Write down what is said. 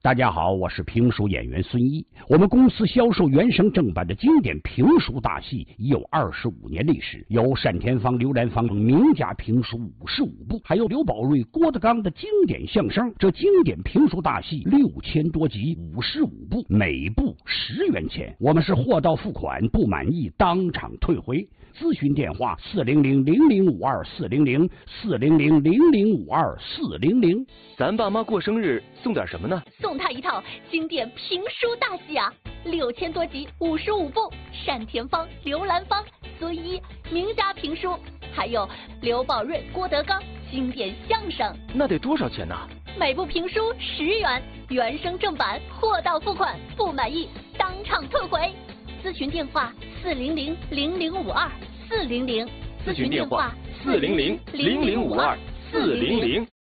大家好，我是评书演员孙一。我们公司销售原声正版的经典评书大戏已有25年历史，有单田芳、刘兰芳等名家评书55部，还有刘宝瑞、郭德纲的经典相声。这经典评书大戏6000多集，55部，每部10元钱。我们是货到付款，不满意当场退回。咨询电话400-0052-400，400-0052-400。 咱爸妈过生日送点什么呢？ 送他一套经典评书大戏啊，6000多集，55部，单田芳、刘兰芳、孙一名家评书，还有刘宝瑞、郭德纲经典相声。 那得多少钱呢？ 每部评书10元，原声正版，货到付款，不满意当场退回。咨询电话400-0052-400， 咨询电话400-0052-400。